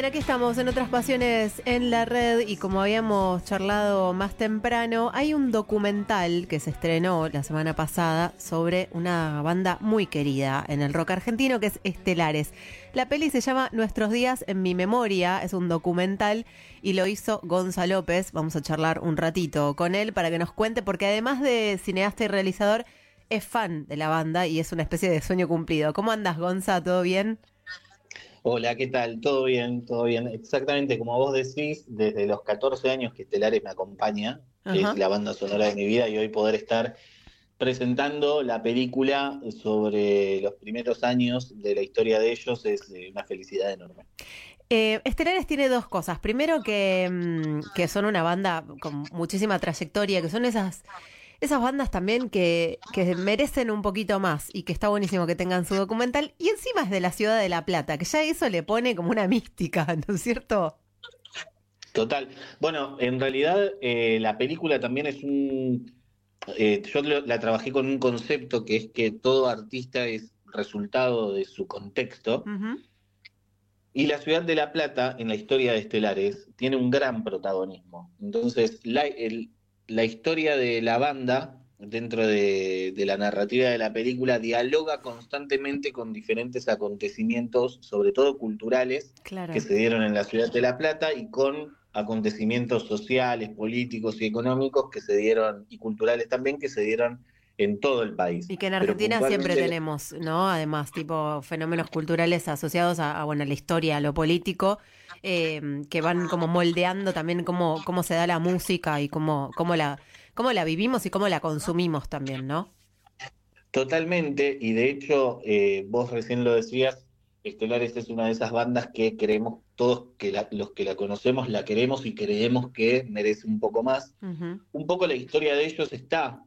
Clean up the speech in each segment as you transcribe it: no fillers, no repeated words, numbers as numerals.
aquí estamos en Otras Pasiones en la Red y como habíamos charlado más temprano, hay un documental que se estrenó la semana pasada sobre una banda muy querida en el rock argentino que es Estelares. La peli se llama Nuestros días en mi memoria, es un documental y lo hizo Gonza López. Vamos a charlar un ratito con él para que nos cuente, porque además de cineasta y realizador, es fan de la banda y es una especie de sueño cumplido. ¿Cómo andas, Gonza? ¿Todo bien? Hola, ¿qué tal? ¿Todo bien? ¿Todo bien? Exactamente como vos decís, desde los 14 años que Estelares me acompaña, es Ajá. la banda sonora de mi vida, y hoy poder estar presentando la película sobre los primeros años de la historia de ellos es una felicidad enorme. Estelares tiene dos cosas. Primero que son una banda con muchísima trayectoria, que son esas bandas también que merecen un poquito más y que está buenísimo que tengan su documental. Y encima es de la ciudad de La Plata, que ya eso le pone como una mística, ¿no es cierto? Total. Bueno, en realidad la película también es la trabajé con un concepto que es que todo artista es resultado de su contexto. Ujú. Y la ciudad de La Plata, en la historia de Estelares, tiene un gran protagonismo. Entonces, la historia de la banda, dentro de la narrativa de la película, dialoga constantemente con diferentes acontecimientos, sobre todo culturales, que Claro. se dieron en la ciudad de La Plata y con acontecimientos sociales, políticos y económicos que se dieron, y culturales también, que se dieron en todo el país. Y que en Pero Argentina siempre puntualmente tenemos, ¿no? Además, tipo fenómenos culturales asociados bueno, a la historia, a lo político, que van como moldeando también cómo se da la música y cómo la vivimos y cómo la consumimos también, ¿no? totalmente, y de hecho, vos recién lo decías, Estelares es una de esas bandas que creemos todos que los que la conocemos la queremos y creemos que merece un poco más. Ujú. Un poco la historia de ellos está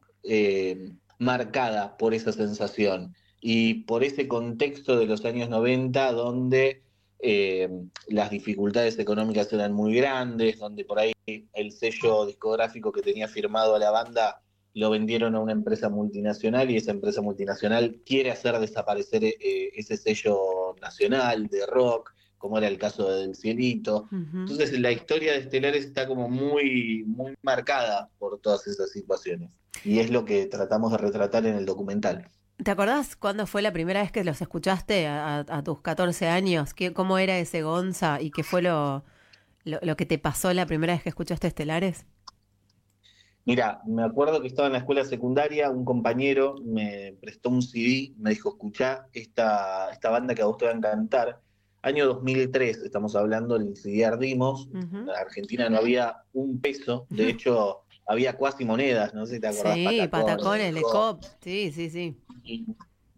marcada por esa sensación y por ese contexto de los años 90 donde eh, las dificultades económicas eran muy grandes, donde por ahí el sello discográfico que tenía firmado a la banda lo vendieron a una empresa multinacional y esa empresa multinacional quiere hacer desaparecer ese sello nacional de rock, como era el caso de Del Cielito. Ujú. Entonces la historia de Estelares está como muy, muy marcada por todas esas situaciones. Y es lo que tratamos de retratar en el documental. ¿Te acordás cuándo fue la primera vez que los escuchaste a tus 14 años? ¿Cómo era ese Gonza y qué fue lo que te pasó la primera vez que escuchaste Estelares? Mira, me acuerdo que estaba en la escuela secundaria, un compañero me prestó un CD, me dijo, escuchá esta banda que a vos te va a encantar. Año 2003, estamos hablando, el CD Ardimos, en Ujú. Argentina no había un peso, de hecho había cuasi monedas, no sé si te acordás, Sí, Patacones, Patacones, Lecop. Lecop, sí, sí, sí. Y,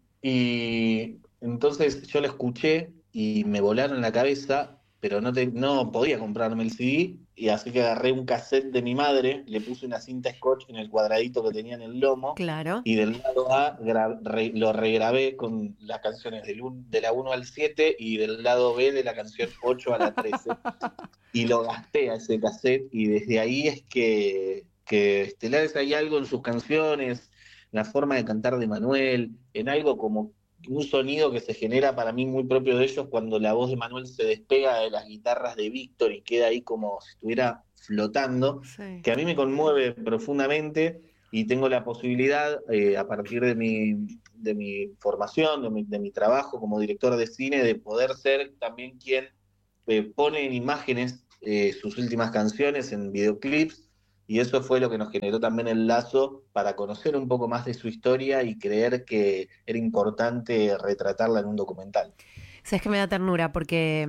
y entonces yo lo escuché y me volaron la cabeza, pero no podía comprarme el CD, y así que agarré un cassette de mi madre, le puse una cinta scotch en el cuadradito que tenía en el lomo, Claro. y del lado A lo regrabé con las canciones de la 1 al 7 y del lado B de la canción 8 a la 13, y lo gasté a ese cassette, y desde ahí es que Estelares hay algo en sus canciones, en la forma de cantar de Manuel, en algo como un sonido que se genera para mí muy propio de ellos cuando la voz de Manuel se despega de las guitarras de Víctor y queda ahí como si estuviera flotando, Sí. que a mí me conmueve profundamente, y tengo la posibilidad, a partir de mi formación, de mi trabajo como director de cine, de poder ser también quien pone en imágenes sus últimas canciones en videoclips, y eso fue lo que nos generó también el lazo para conocer un poco más de su historia y creer que era importante retratarla en un documental. Sabes que me da ternura porque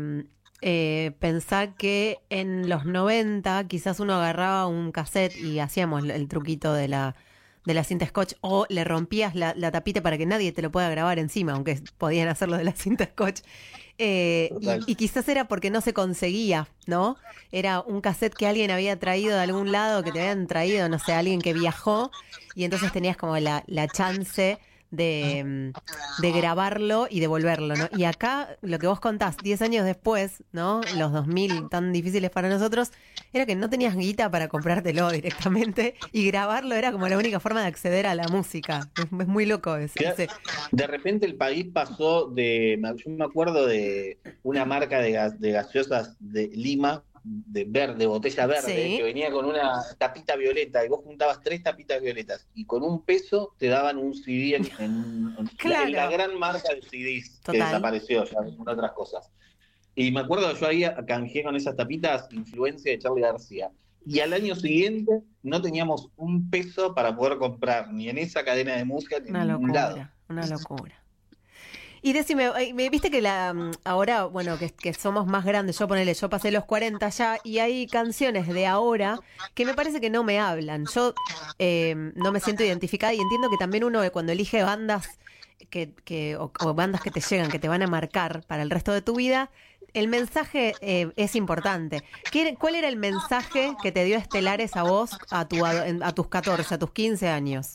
pensar que en los 90 quizás uno agarraba un cassette y hacíamos el truquito de la cinta scotch o le rompías la tapita para que nadie te lo pueda grabar encima, aunque podían hacerlo de la cinta scotch. Y, Total. y quizás era porque no se conseguía, ¿no? Era un cassette que alguien había traído de algún lado, que te habían traído, no sé, alguien que viajó y entonces tenías como la chance de grabarlo y devolverlo, ¿no? Y acá, lo que vos contás, 10 años después, ¿no? Los 2000 tan difíciles para nosotros, era que no tenías guita para comprártelo directamente y grabarlo era como la única forma de acceder a la música. Es muy loco ese. De repente el país pasó yo me acuerdo de una marca de gaseosas de Lima, de botella verde, Sí. que venía con una tapita violeta, y vos juntabas 3 tapitas violetas, y con $1 te daban un CD Claro. en la gran marca de CDs, Total. que desapareció ya con otras cosas. Y me acuerdo que yo ahí canjeé con esas tapitas Influencia de Charly García. Y al año siguiente no teníamos $1 para poder comprar, ni en esa cadena de música, ni en ningún lado. Una locura. Y decime, viste que ahora, bueno, que somos más grandes, yo pasé los 40 ya, y hay canciones de ahora que me parece que no me hablan. Yo no me siento identificada y entiendo que también uno cuando elige bandas o bandas que te llegan, que te van a marcar para el resto de tu vida, el mensaje es importante. ¿Cuál era el mensaje que te dio Estelares a vos a tus 14, a tus 15 años?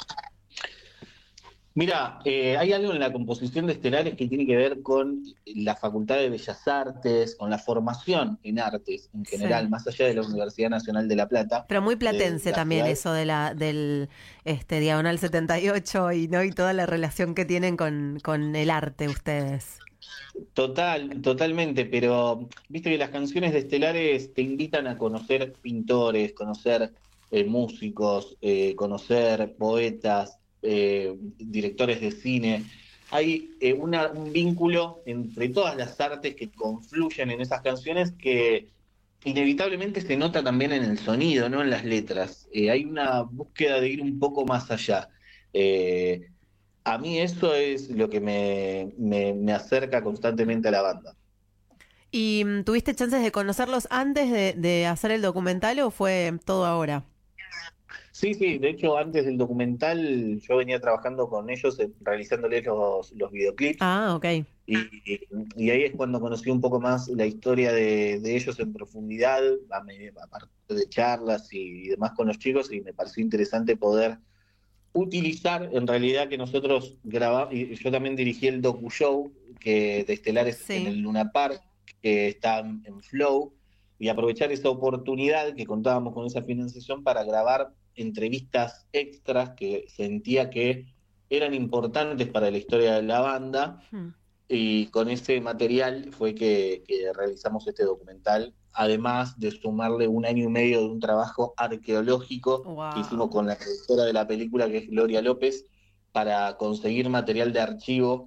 Mira, hay algo en la composición de Estelares que tiene que ver con la Facultad de Bellas Artes, con la formación en artes en general, Sí. más allá de la Universidad Nacional de La Plata. Pero muy platense también ciudad. eso del Diagonal 78 y toda la relación que tienen con el arte ustedes. Totalmente, pero viste que las canciones de Estelares te invitan a conocer pintores, conocer músicos, conocer poetas, directores de cine. Hay un vínculo entre todas las artes que confluyen en esas canciones que inevitablemente se nota también en el sonido, no en las letras. Hay una búsqueda de ir un poco más allá. Eh, a mí eso es lo que me acerca constantemente a la banda. ¿Y tuviste chances de conocerlos antes de hacer el documental o fue todo ahora? Sí, sí, de hecho antes del documental yo venía trabajando con ellos, realizándoles los videoclips, Ah, ok. y, y ahí es cuando conocí un poco más la historia de ellos en profundidad, a partir de charlas y demás con los chicos, y me pareció interesante poder utilizar en realidad que nosotros grabamos, y yo también dirigí el docu-show de Estelares en Sí. el Luna Park, que está en Flow, y aprovechar esa oportunidad que contábamos con esa financiación para grabar entrevistas extras que sentía que eran importantes para la historia de la banda, Hmm. y con ese material fue que realizamos este documental, además de sumarle 1 año y medio de un trabajo arqueológico que hicimos Wow. con la productora de la película, que es Gloria López, para conseguir material de archivo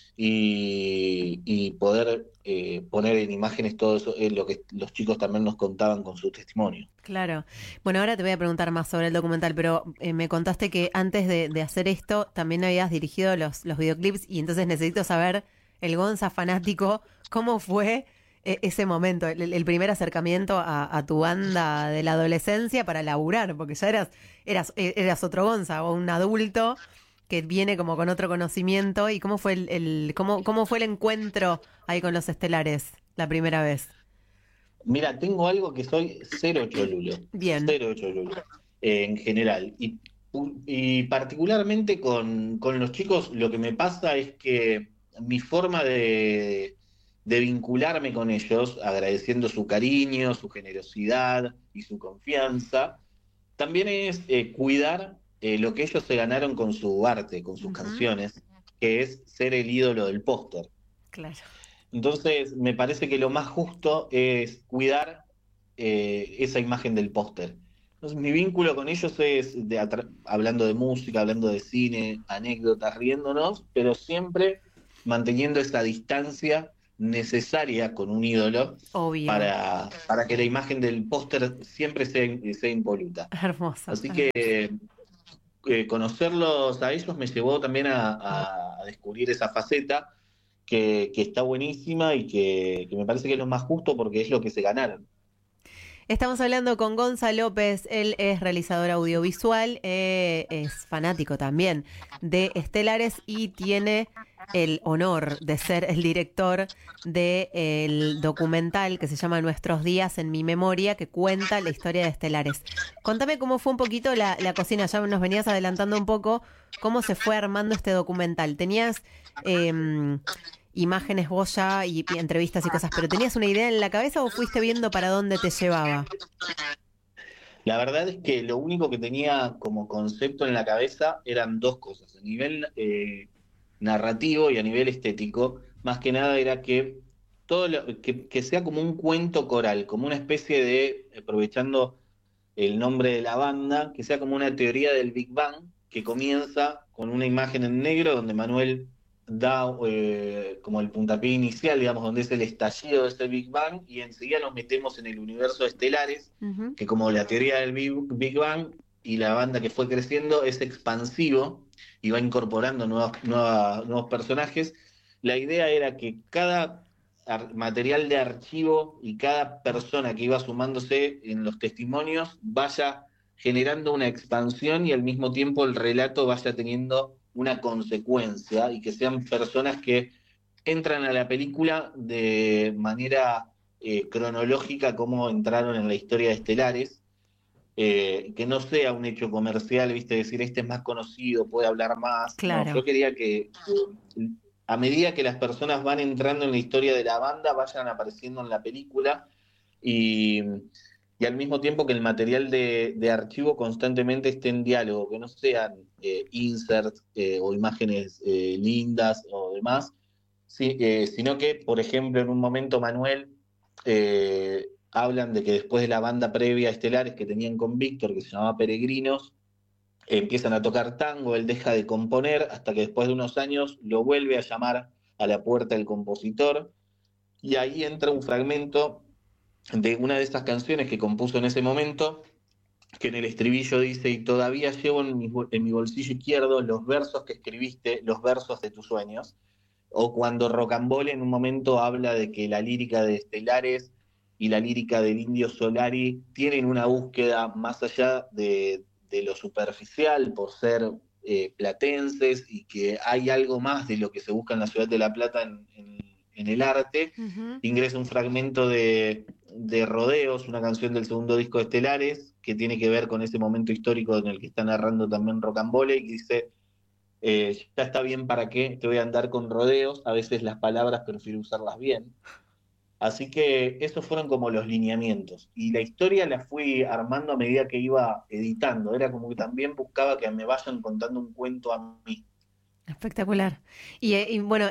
y poder poner en imágenes todo eso, lo que los chicos también nos contaban con su testimonio. Claro. Bueno, ahora te voy a preguntar más sobre el documental, pero me contaste que antes de hacer esto también habías dirigido los videoclips y entonces necesito saber, el Gonza fanático, ¿cómo fue ese momento, el primer acercamiento a tu banda de la adolescencia para laburar? Porque ya eras otro Gonza o un adulto que viene como con otro conocimiento. ¿Y cómo fue cómo fue el encuentro ahí con los Estelares la primera vez? Mira, tengo algo que soy Bien. cero cholulo, en general. Y particularmente con los chicos, lo que me pasa es que mi forma de vincularme con ellos, agradeciendo su cariño, su generosidad y su confianza, también es cuidar lo que ellos se ganaron con su arte, con sus Ujú. canciones, que es ser el ídolo del póster. Claro. Entonces, me parece que lo más justo es cuidar esa imagen del póster. Entonces, mi vínculo con ellos es hablando de música, hablando de cine, anécdotas, riéndonos, pero siempre manteniendo esa distancia necesaria con un ídolo Obvio. para que la imagen del póster siempre sea impoluta. Hermoso. Así que conocerlos a ellos me llevó también a descubrir esa faceta que está buenísima y que me parece que es lo más justo porque es lo que se ganaron. Estamos hablando con Gonza López, él es realizador audiovisual, es fanático también de Estelares y tiene el honor de ser el director del documental que se llama Nuestros días en mi memoria, que cuenta la historia de Estelares. Contame cómo fue un poquito la cocina, ya nos venías adelantando un poco cómo se fue armando este documental. ¿Tenías imágenes vos ya y entrevistas y cosas, pero tenías una idea en la cabeza o fuiste viendo para dónde te llevaba? La verdad es que lo único que tenía como concepto en la cabeza eran dos cosas. A nivel narrativo y a nivel estético, más que nada era que que sea como un cuento coral, como una especie de, aprovechando el nombre de la banda, que sea como una teoría del Big Bang que comienza con una imagen en negro donde Manuel da como el puntapié inicial, digamos, donde es el estallido de ese Big Bang, y enseguida nos metemos en el universo de Estelares, Ujú. que como la teoría del Big Bang y la banda que fue creciendo es expansivo y va incorporando nuevos personajes. La idea era que cada material de archivo y cada persona que iba sumándose en los testimonios vaya generando una expansión y al mismo tiempo el relato vaya teniendo una consecuencia y que sean personas que entran a la película de manera cronológica como entraron en la historia de Estelares, que no sea un hecho comercial, viste, decir este es más conocido, puede hablar más. No, yo Claro. quería que a medida que las personas van entrando en la historia de la banda, vayan apareciendo en la película y, y al mismo tiempo que el material de archivo constantemente esté en diálogo, que no sean inserts o imágenes lindas o demás, sí, sino que, por ejemplo, en un momento Manuel hablan de que después de la banda previa a Estelares que tenían con Víctor, que se llamaba Peregrinos, empiezan a tocar tango, él deja de componer hasta que después de unos años lo vuelve a llamar a la puerta del compositor y ahí entra un fragmento de una de esas canciones que compuso en ese momento, que en el estribillo dice, y todavía llevo en mi bolsillo izquierdo los versos que escribiste, los versos de tus sueños, o cuando Rocambole en un momento habla de que la lírica de Estelares y la lírica del Indio Solari tienen una búsqueda más allá de lo superficial por ser platenses y que hay algo más de lo que se busca en la ciudad de La Plata en el arte. Ujú. Ingresa un fragmento de Rodeos, una canción del segundo disco de Estelares, que tiene que ver con ese momento histórico en el que está narrando también Rocambole, y que dice, ya está bien, ¿para qué te voy a andar con rodeos? A veces las palabras prefiero usarlas bien. Así que esos fueron como los lineamientos. Y la historia la fui armando a medida que iba editando. Era como que también buscaba que me vayan contando un cuento a mí. Espectacular. Y bueno,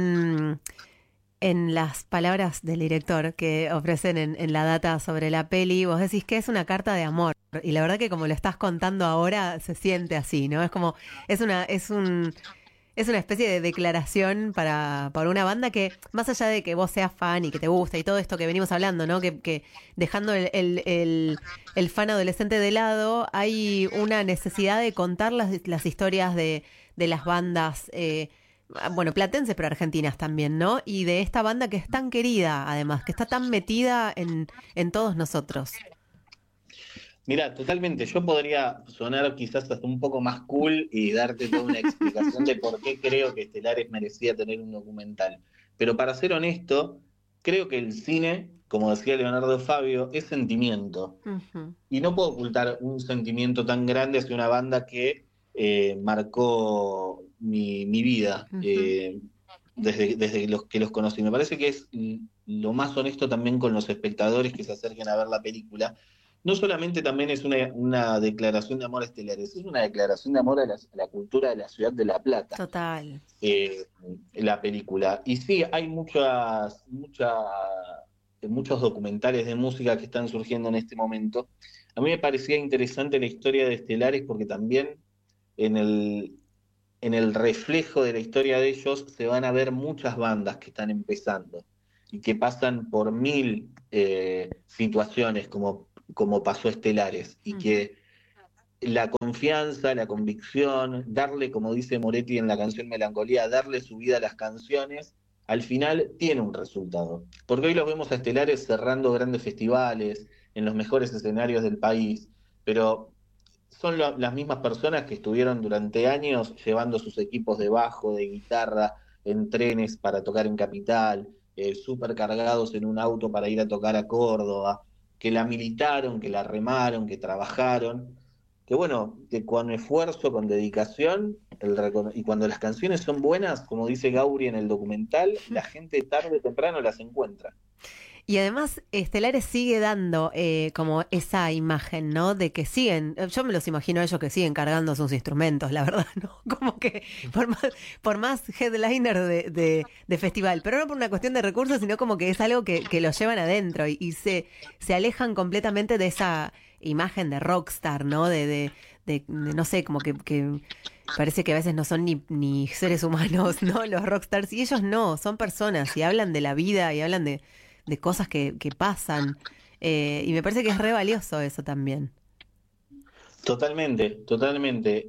en las palabras del director que ofrecen en la data sobre la peli, vos decís que es una carta de amor. Y la verdad que como lo estás contando ahora, se siente así, ¿no? Es como, es una especie de declaración para una banda que, más allá de que vos seas fan y que te gusta y todo esto que venimos hablando, ¿no? Que dejando el fan adolescente de lado, hay una necesidad de contar las historias de las bandas, bueno, platenses, pero argentinas también, ¿no? Y de esta banda que es tan querida, además, que está tan metida en todos nosotros. Mira, totalmente. Yo podría sonar quizás hasta un poco más cool y darte toda una explicación de por qué creo que Estelares merecía tener un documental. Pero para ser honesto, creo que el cine, como decía Leonardo Fabio, es sentimiento. Ujú, Y no puedo ocultar un sentimiento tan grande hacia una banda que marcó mi vida ujú. desde los que los conocí. Me parece que es lo más honesto también con los espectadores que se acerquen a ver la película. No solamente también es una declaración de amor a Estelares, es una declaración de amor a la cultura de la ciudad de La Plata, Total. eh, la película. Y sí, hay muchos documentales de música que están surgiendo en este momento. A mí me parecía interesante la historia de Estelares porque también en en el reflejo de la historia de ellos se van a ver muchas bandas que están empezando y que pasan por mil situaciones como pasó Estelares y Ujú. que la confianza, la convicción, darle, como dice Moretti en la canción Melancolía, darle su vida a las canciones, al final tiene un resultado. Porque hoy los vemos a Estelares cerrando grandes festivales, en los mejores escenarios del país, pero son las mismas personas que estuvieron durante años llevando sus equipos de bajo, de guitarra, en trenes para tocar en Capital, súper cargados en un auto para ir a tocar a Córdoba, que la militaron, que la remaron, que trabajaron, que bueno, que con esfuerzo, con dedicación, y cuando las canciones son buenas, como dice Gauri en el documental, la gente tarde o temprano las encuentra. Y además, Estelares sigue dando como esa imagen, ¿no? De que siguen, yo me los imagino a ellos que siguen cargando sus instrumentos, la verdad, ¿no? Como que por más headliner de festival, pero no por una cuestión de recursos, sino como que es algo que los llevan adentro y se alejan completamente de esa imagen de rockstar, ¿no? No sé, como que parece que a veces no son ni seres humanos, ¿no? Los rockstars, y ellos no, son personas y hablan de la vida y hablan de cosas que pasan. Y me parece que es re valioso eso también. Totalmente, totalmente.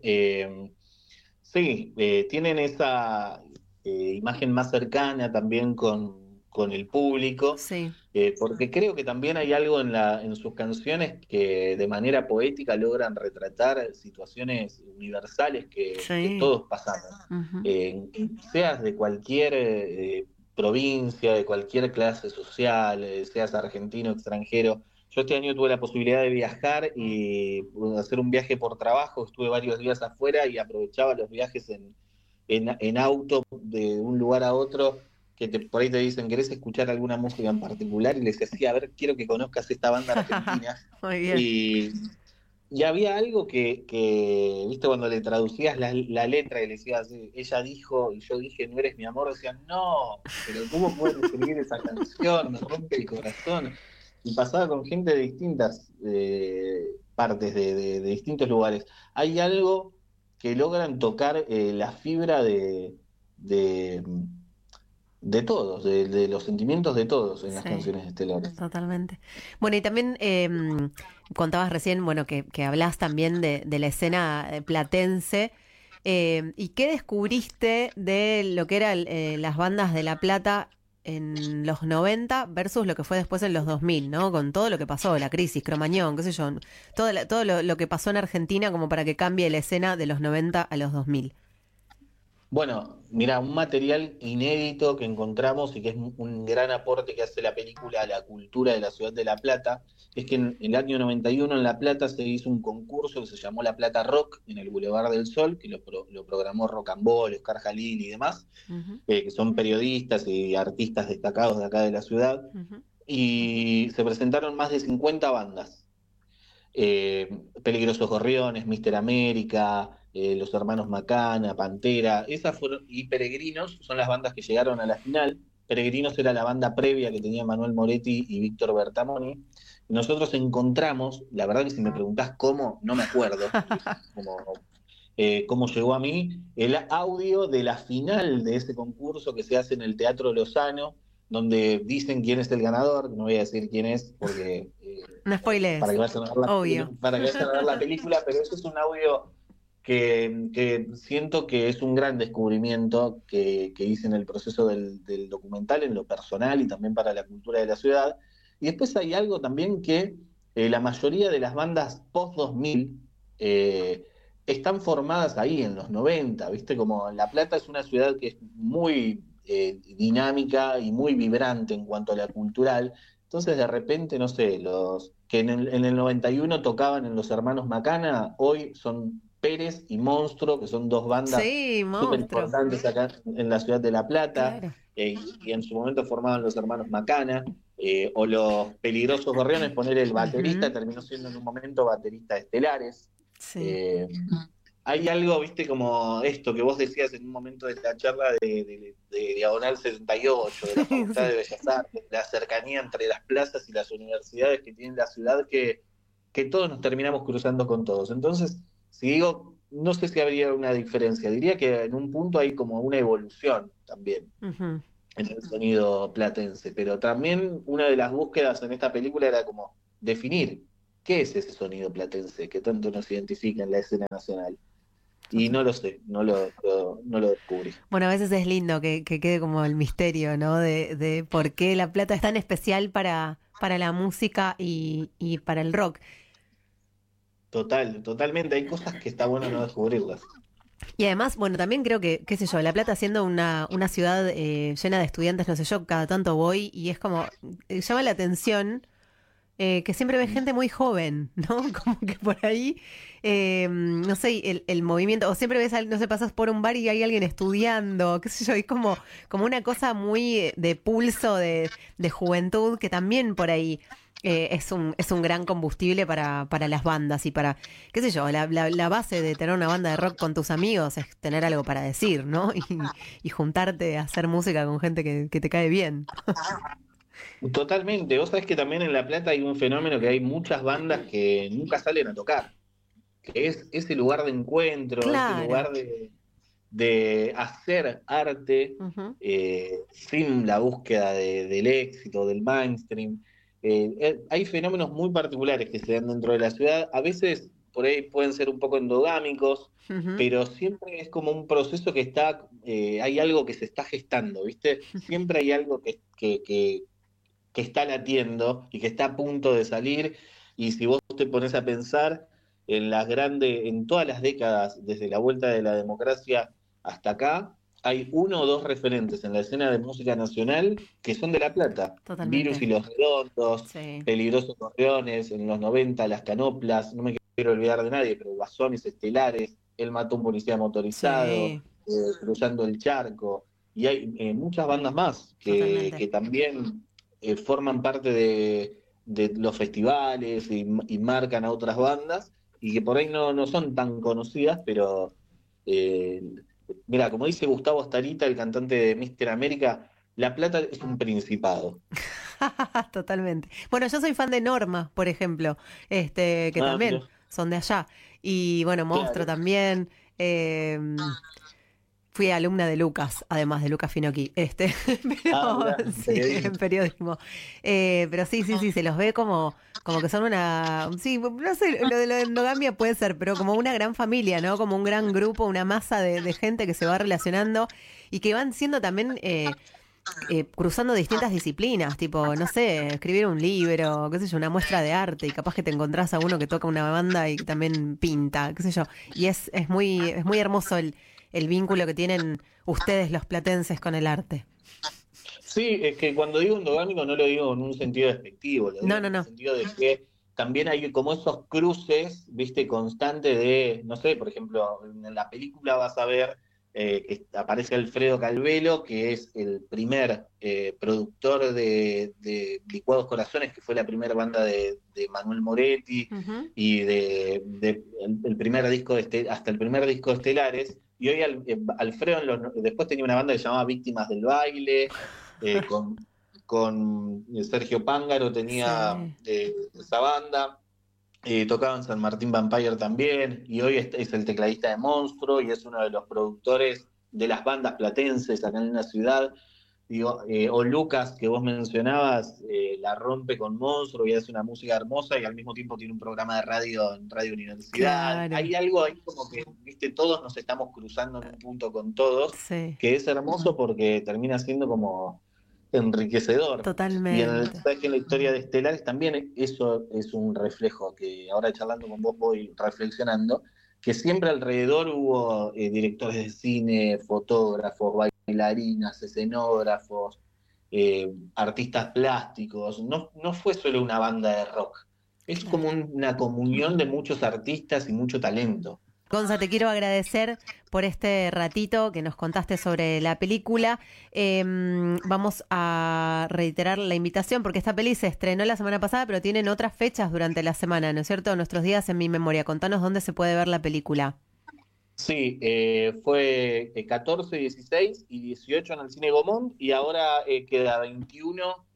Sí, tienen esa imagen más cercana también con el público, Sí, porque creo que también hay algo en sus canciones que de manera poética logran retratar situaciones universales que sí. todos pasamos. Ujú. Seas de cualquier provincia, de cualquier clase social, seas argentino, extranjero. Yo este año tuve la posibilidad de viajar y hacer un viaje por trabajo, estuve varios días afuera y aprovechaba los viajes en auto de un lugar a otro, por ahí te dicen, ¿querés escuchar alguna música en particular? Y les decía, sí, a ver, quiero que conozcas esta banda argentina. Muy bien. Y, y había algo viste, cuando le traducías la letra y le decías, ella dijo, y yo dije, no eres mi amor, decían, no, pero ¿cómo pueden escribir esa canción? Me rompe el corazón. Y pasaba con gente de distintas partes, de distintos lugares. Hay algo que logran tocar la fibra de, de todos, de los sentimientos de todos en las Sí, canciones estelares. totalmente. Bueno, y también contabas recién, bueno, que hablás también de la escena platense. ¿Y qué descubriste de lo que eran las bandas de La Plata en los 90 versus lo que fue después en los 2000, ¿no? Con todo lo que pasó, la crisis, Cromañón, qué sé yo, todo lo que pasó en Argentina como para que cambie la escena de los 90 a los 2000. Bueno, mira, un material inédito que encontramos y que es un gran aporte que hace la película a la cultura de la ciudad de La Plata, es que en el año 91 en La Plata se hizo un concurso que se llamó La Plata Rock en el Boulevard del Sol, que lo programó Rocambole, Oscar Jalil y demás, Ujú, que son periodistas y artistas destacados de acá de la ciudad, ujú. y se presentaron más de 50 bandas. Peligrosos Gorriones, Mister América, Los Hermanos Macana, Pantera, esas fueron, y Peregrinos son las bandas que llegaron a la final. Peregrinos era la banda previa que tenía Manuel Moretti y Víctor Bertamoni. Nosotros encontramos, la verdad que si me preguntás cómo, no me acuerdo, cómo llegó a mí, el audio de la final de ese concurso que se hace en el Teatro Lozano, donde dicen quién es el ganador, no voy a decir quién es porque No para spoilees, que vayan a ver obvio. para que vayan a ver la película, pero ese es un audio que siento que es un gran descubrimiento que hice en el proceso del documental, en lo personal y también para la cultura de la ciudad. Y después hay algo también que la mayoría de las bandas post-2000 están formadas ahí en los 90, ¿viste? Como La Plata es una ciudad que es muy dinámica y muy vibrante en cuanto a la cultural. Entonces, de repente, no sé, los que en el 91 tocaban en Los Hermanos Macana, hoy son Pérez y Monstruo, que son dos bandas Sí, súper monstruo. importantes acá en la ciudad de La Plata, Claro. y en su momento formaban Los Hermanos Macana, o los Peligrosos Gorriones, poner el baterista, Ujú, terminó siendo en un momento baterista de Estelares. sí. Eh, Hay algo, viste, como esto que vos decías en un momento de la charla de Diagonal 78, de la Facultad Sí. de Bellas Artes, la cercanía entre las plazas y las universidades que tiene la ciudad, que todos nos terminamos cruzando con todos. Entonces, si digo, no sé si habría una diferencia, diría que en un punto hay como una evolución también Ujú. en el sonido platense, pero también una de las búsquedas en esta película era como definir qué es ese sonido platense que tanto nos identifica en la escena nacional. Y Total. no lo sé, no lo descubrí. Bueno, a veces es lindo que quede como el misterio, ¿no? De por qué La Plata es tan especial para la música y para el rock. Totalmente. Hay cosas que está bueno no descubrirlas. Y además, bueno, también creo que, qué sé yo, La Plata siendo una ciudad llena de estudiantes, no sé, yo cada tanto voy y es como, llama la atención que siempre ves gente muy joven, ¿no? Como que por ahí, no sé, el movimiento, o siempre ves, no sé, pasas por un bar y hay alguien estudiando, qué sé yo, es como una cosa muy de pulso, de juventud, que también por ahí es un gran combustible para las bandas y para, qué sé yo, la base de tener una banda de rock con tus amigos es tener algo para decir, ¿no? Y juntarte a hacer música con gente que te cae bien. Totalmente. Vos sabés que también en La Plata hay un fenómeno que hay muchas bandas que nunca salen a tocar, que es ese lugar de encuentro, ese Claro. lugar de hacer arte Ujú, sin la búsqueda del éxito, del mainstream. Hay fenómenos muy particulares que se dan dentro de la ciudad, a veces por ahí pueden ser un poco endogámicos, ujú. pero siempre es como un proceso que está, hay algo que se está gestando, ¿viste? Siempre hay algo que está latiendo y que está a punto de salir. Y si vos te pones a pensar en todas las décadas, desde la vuelta de la democracia hasta acá, hay uno o dos referentes en la escena de música nacional que son de La Plata. Virus Totalmente. y los Redondos, Sí, Peligrosos Correones, en los 90 Las Canoplas, no me quiero olvidar de nadie, pero Guasones Estelares, Él mató a un policía motorizado, sí, Cruzando el Charco, y hay muchas bandas más totalmente. que también forman parte de los festivales y marcan a otras bandas y que por ahí no son tan conocidas, pero eh, mira, como dice Gustavo Starita, el cantante de Mister América, La Plata es un principado. Totalmente. Bueno, yo soy fan de Norma, por ejemplo, que Ah, también mira, son de allá. Y bueno, Monstruo claro. también. eh, Fui alumna de Lucas, además de Lucas Finocchi, Ah, pero mira, sí, periodismo. en periodismo. Pero sí, sí, sí, se los ve como que son sí, no sé, lo de la endogamia puede ser, pero como una gran familia, ¿no? Como un gran grupo, una masa de gente que se va relacionando y que van siendo también cruzando distintas disciplinas, tipo, no sé, escribir un libro, qué sé yo, una muestra de arte y capaz que te encontrás a uno que toca una banda y que también pinta, qué sé yo. Y es muy hermoso el vínculo que tienen ustedes los platenses con el arte. Sí, es que cuando digo endogámico no lo digo en un sentido despectivo, lo digo No, en no, el no. sentido de que también hay como esos cruces, viste, constantes de, no sé, por ejemplo, en la película vas a ver que aparece Alfredo Calvelo, que es el primer productor de Licuados Corazones, que fue la primera banda de Manuel Moretti, Ujú. y el primer disco hasta el primer disco de Estelares. Y hoy Alfredo después tenía una banda que se llamaba Víctimas del Baile, eh, con, con Sergio Pángaro tenía Sí. esa banda, tocaba en San Martín Vampire también, y hoy es el tecladista de Monstruo y es uno de los productores de las bandas platenses acá en la ciudad. Digo, o Lucas, que vos mencionabas, la rompe con Monstruo y hace una música hermosa y al mismo tiempo tiene un programa de radio en Radio Universidad. Claro. Hay algo ahí como que, viste, todos nos estamos cruzando en un punto con todos, Sí. que es hermoso porque termina siendo como enriquecedor. Y Totalmente. sabes que en la historia de Estelares también eso es un reflejo que ahora charlando con vos voy reflexionando, que siempre alrededor hubo directores de cine, fotógrafos, bailarinas, escenógrafos, artistas plásticos. No fue solo una banda de rock, es como Claro. una comunión de muchos artistas y mucho talento. Gonza, te quiero agradecer por este ratito que nos contaste sobre la película. Vamos a reiterar la invitación porque esta peli se estrenó la semana pasada, pero tienen otras fechas durante la semana, ¿no es cierto? Nuestros días en mi memoria. Contanos dónde se puede ver la película. Sí, fue 14, 16 y 18 en el Cine Gomont y ahora queda 21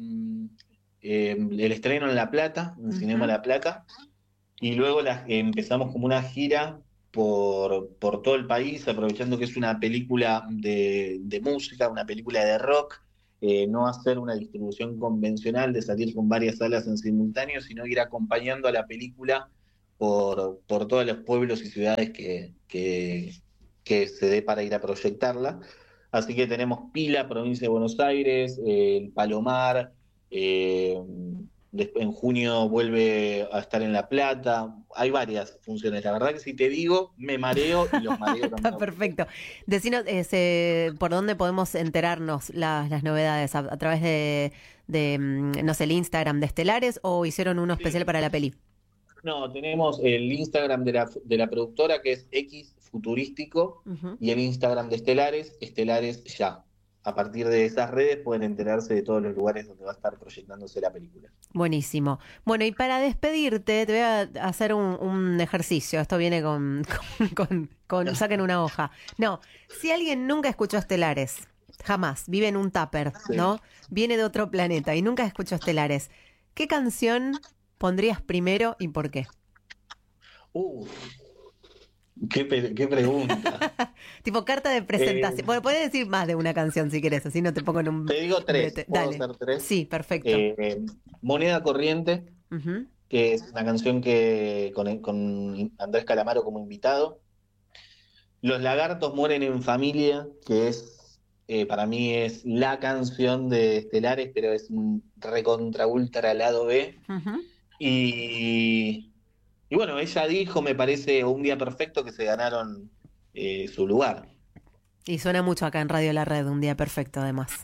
en el estreno en La Plata, en Cinema Ujú. La Plata, y luego empezamos como una gira por todo el país, aprovechando que es una película de música, una película de rock, no hacer una distribución convencional de salir con varias salas en simultáneo, sino ir acompañando a la película por todos los pueblos y ciudades que se dé para ir a proyectarla. Así que tenemos Pila, provincia de Buenos Aires, el Palomar, eh, En junio vuelve a estar en La Plata. Hay varias funciones. La verdad que si te digo, me mareo y los mareo también. Está perfecto. Decinos por dónde podemos enterarnos las novedades, a través no sé, el Instagram de Estelares, o hicieron uno especial para la peli. No, tenemos el Instagram de la productora, que es X Futurístico, Ujú. y el Instagram de Estelares, Estelares Ya. A partir de esas redes pueden enterarse de todos los lugares donde va a estar proyectándose la película. Buenísimo. Bueno, y para despedirte, te voy a hacer un ejercicio. Esto viene saquen una hoja. No, si alguien nunca escuchó Estelares, jamás, vive en un tupper, Sí. ¿no? Viene de otro planeta y nunca escuchó Estelares, ¿qué canción pondrías primero y por qué? Uf, qué pregunta. Tipo carta de presentación. Bueno, puedes decir más de una canción si querés, así no te pongo en un Te digo tres, brete. ¿puedo Dale. hacer tres? Sí, perfecto. Moneda Corriente, Ujú. que es una canción que con Andrés Calamaro como invitado. Los Lagartos Mueren en Familia, que para mí es la canción de Estelares, pero es un recontra ultra lado B. Ujú. Y bueno, ella dijo, me parece, Un Día Perfecto, que se ganaron su lugar. Y suena mucho acá en Radio La Red, un día perfecto además.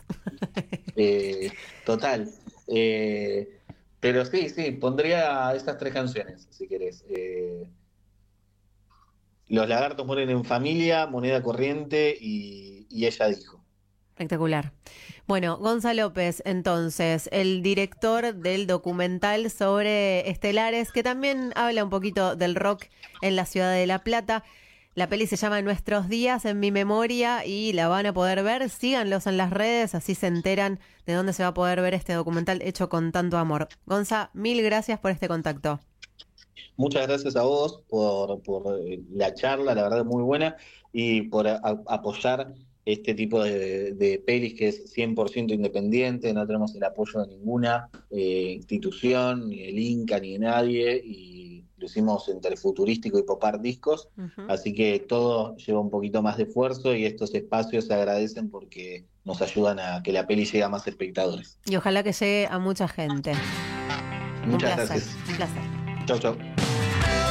Total. Pero sí, pondría esas tres canciones, si querés. Los Lagartos Mueren en Familia, Moneda Corriente y Ella dijo. Espectacular. Bueno, Gonzalo López, entonces, el director del documental sobre Estelares, que también habla un poquito del rock en la ciudad de La Plata. La peli se llama Nuestros días en mi memoria y la van a poder ver. Síganlos en las redes, así se enteran de dónde se va a poder ver este documental hecho con tanto amor. Gonza, mil gracias por este contacto. Muchas gracias a vos por la charla, la verdad muy buena, y por apoyar este tipo de pelis que es 100% independiente. No tenemos el apoyo de ninguna institución, ni del Inca, ni de nadie, y lo hicimos entre Futurístico y Popar Discos, Ujú. así que todo lleva un poquito más de esfuerzo y estos espacios se agradecen porque nos ayudan a que la peli llegue a más espectadores. Y ojalá que llegue a mucha gente. Un Muchas placer, gracias. un placer. Chau, chau.